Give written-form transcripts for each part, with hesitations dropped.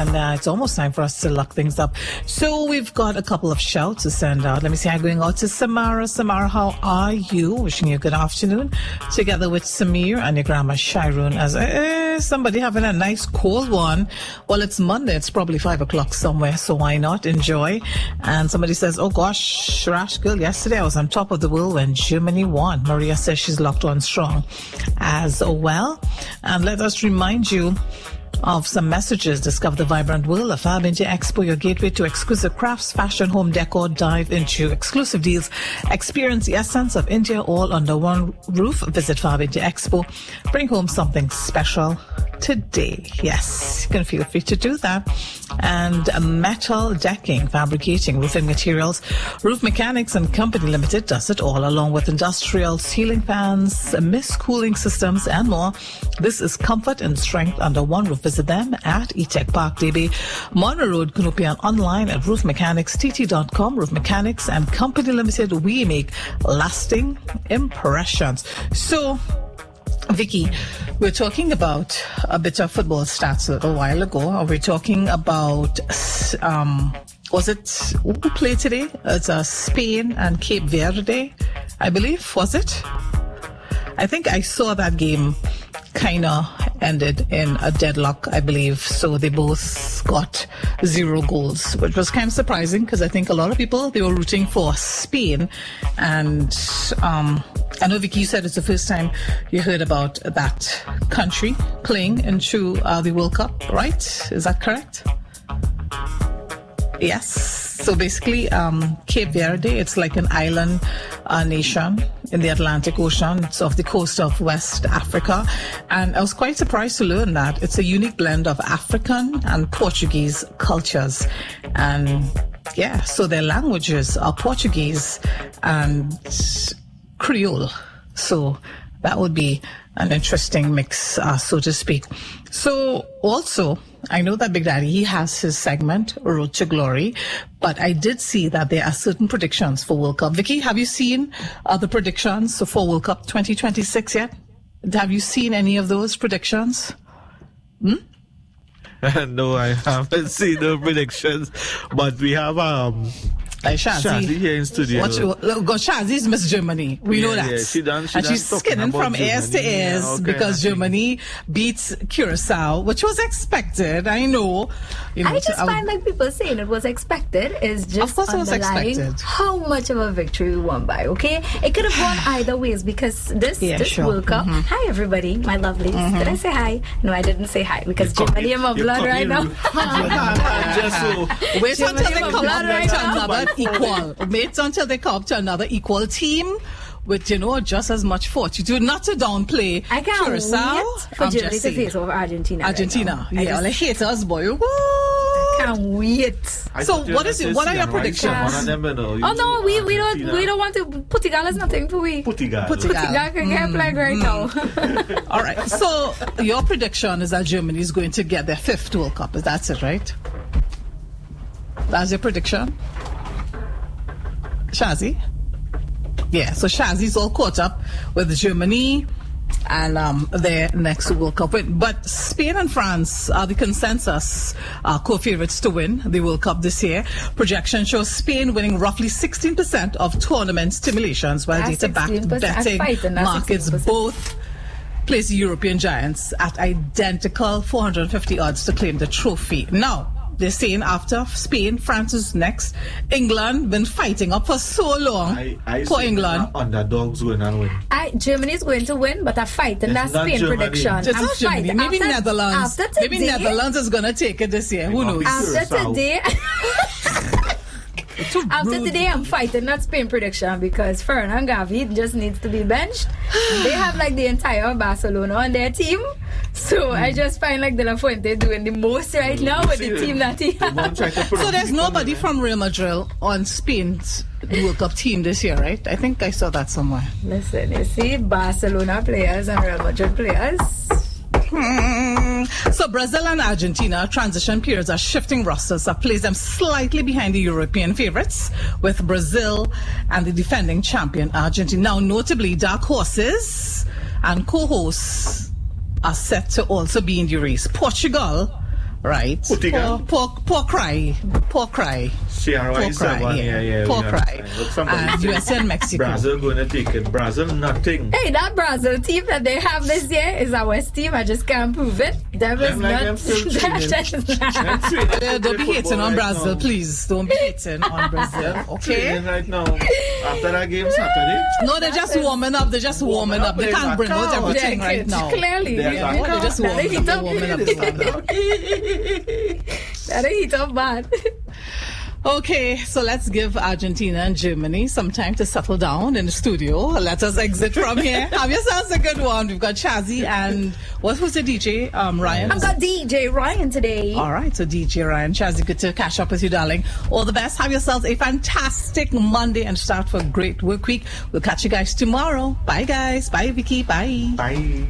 and it's almost time for us to lock things up. So we've got a couple of shouts to send out. Let me see. I'm going out to Samara. Samara, how are you? Wishing you a good afternoon. Together with Samir and your grandma Shirun. As somebody having a nice cold one. Well, it's Monday. It's probably 5 o'clock somewhere, so why not enjoy? And somebody says, oh gosh, Rash girl, yesterday I was on top of the world when Germany won. Maria says she's locked on strong as well. And let us remind you of some messages. Discover the vibrant world of Fab India Expo, your gateway to exquisite crafts, fashion, home decor. Dive into exclusive deals. Experience the essence of India all under one roof. Visit Fab India Expo. Bring home something special today. Yes, you can feel free to do that. And metal decking, fabricating, roofing materials. Roof Mechanics and Company Limited does it all, along with industrial ceiling fans, mist cooling systems, and more. This is comfort and strength under one roof. Visit them at eTech Park DB, Monroe Road, Canopy, and online at roofmechanicstt.com. Roof Mechanics and Company Limited, we make lasting impressions. So, Vicky, we're talking about a bit of football stats a little while ago. We're talking about, was it, who played today? It's Spain and Cape Verde, I believe, was it? I think I saw that game kind of ended in a deadlock, I believe. So they both got 0 goals, which was kind of surprising because I think a lot of people, they were rooting for Spain. And I know, Vicky, you said it's the first time you heard about that country playing into the World Cup, right? Is that correct? Yes. So basically, Cape Verde, it's like an island nation in the Atlantic Ocean. It's off the coast of West Africa. And I was quite surprised to learn that it's a unique blend of African and Portuguese cultures. And yeah, so their languages are Portuguese and Creole. So that would be an interesting mix, so to speak. So also, I know that Big Daddy, he has his segment, Road to Glory, but I did see that there are certain predictions for World Cup. Vicky, have you seen the predictions for World Cup 2026 yet? Have you seen any of those predictions? No, I haven't seen the predictions, but we have Shazzy here in studio. Shazzy's Miss Germany. We know that. Yeah, and she's skinning from ears to ears because Germany beats Curacao, which was expected. I know. I just find like people saying it was expected is just underlying how much of a victory we won by. Okay, it could have gone either ways because this World Cup. Hi everybody, my lovelies. Did I say hi? No, I didn't say hi because Germany in my blood right now. Wait until they come to another equal. Wait until they come to another equal team with, just as much fortitude. Not to downplay I can't Curacao. wait for Germany to face over Argentina. Argentina, right yeah, like haters, boy. Woo! I can't wait. So what are your predictions? Oh no, we don't want to. Portugal is nothing for we. Portugal can get played right now. All right. So your prediction is that Germany is going to get their 5th World Cup. That's it, right? That's your prediction, Shazzy? Yeah, so Shazzy's all caught up with Germany and their next World Cup win. But Spain and France are the consensus co-favorites to win the World Cup this year. Projection shows Spain winning roughly 16% of tournament stimulations, while data-backed betting markets both place the European giants at identical 450 odds to claim the trophy. Now, they're saying after Spain, France is next. England been fighting up for so long. For England, underdogs win and win. Germany's going to win, but I'm fighting that Spain prediction. It's not Germany. Maybe Netherlands. Maybe Netherlands is gonna take it this year. Who knows? After today, I'm fighting that Spain prediction because Ferran Gavi just needs to be benched. They have like the entire Barcelona on their team. So I just find like De La Fuente doing the most right now with the team that he has. So there's nobody from Real Madrid on Spain's World Cup team this year, right? I think I saw that somewhere. Listen, you see Barcelona players and Real Madrid players. So Brazil and Argentina transition periods are shifting rosters that place them slightly behind the European favorites, with Brazil and the defending champion Argentina. Now, notably, dark horses and co-hosts are set to also be in the race. Portugal Right. Poor cry. Poor cry. CR7, yeah. Poor cry. And USA and Mexico. Brazil going to take it. Brazil, nothing. Hey, that Brazil team that they have this year is our West team. I just can't prove it. That was not. Don't be hating on Brazil, please. Don't be hating on Brazil, okay? Right now, after that game Saturday. No, they're just warming up. They can't bring out everything right now. Clearly. They're just warming up. That'll heat up bad. Okay, so let's give Argentina and Germany some time to settle down in the studio. Let us exit from here. Have yourselves a good one. We've got Shazzy and who's the DJ? Ryan. I've got DJ Ryan today. All right, so DJ Ryan, Shazzy, good to catch up with you, darling. All the best. Have yourselves a fantastic Monday and start for a great work week. We'll catch you guys tomorrow. Bye, guys. Bye, Vicky. Bye. Bye.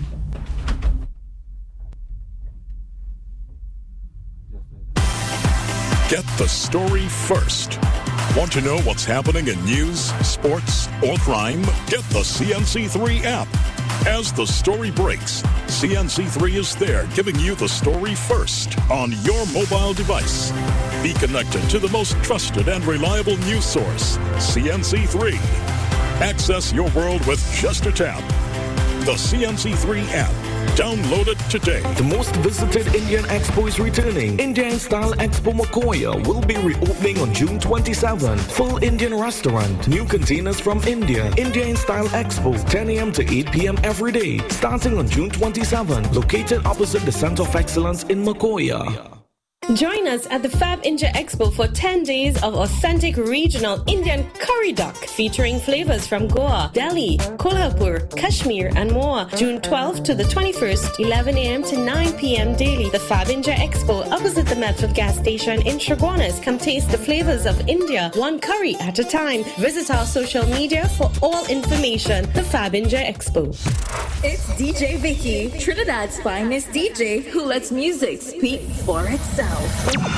Get the story first. Want to know what's happening in news, sports, or crime? Get the CNC3 app. As the story breaks, CNC3 is there giving you the story first on your mobile device. Be connected to the most trusted and reliable news source, CNC3. Access your world with just a tap. The CNC3 app. Download it today. The most visited Indian Expo is returning. Indian Style Expo Makoya will be reopening on June 27. Full Indian restaurant, new containers from India. Indian Style Expo, 10 a.m. to 8 p.m. every day. Starting on June 27. Located opposite the Center of Excellence in Makoya. Join us at the Fab India Expo for 10 days of authentic regional Indian curry duck featuring flavors from Goa, Delhi, Kolhapur, Kashmir, and more. June 12th to the 21st, 11 a.m. to 9 p.m. daily. The Fab India Expo opposite the Medford gas station in Chaguanas. Come taste the flavors of India, one curry at a time. Visit our social media for all information. The Fab India Expo. It's DJ Vicky, Trinidad's finest DJ who lets music speak for itself.